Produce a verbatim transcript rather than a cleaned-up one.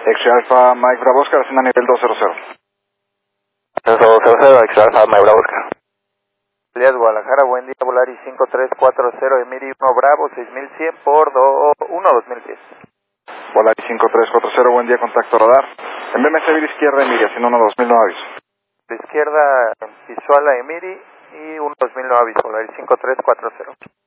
X-Ray Alpha Mike Bravo Oscar, ascienda a nivel doscientos. dos cero cero, X-Ray Alpha Mike Bravo Oscar. Elías Guadalajara, buen día, Volaris cinco tres cuatro cero, Emiri uno Bravo, seis mil cien por uno dos mil diez. Volaris cinco tres cuatro cero, buen día, contacto radar. En B M C vía izquierda, Emiri, haciendo uno dos mil nueve aviso. De izquierda, visual a Emiri y uno dos mil nueve aviso, Volaris cinco tres cuatro cero.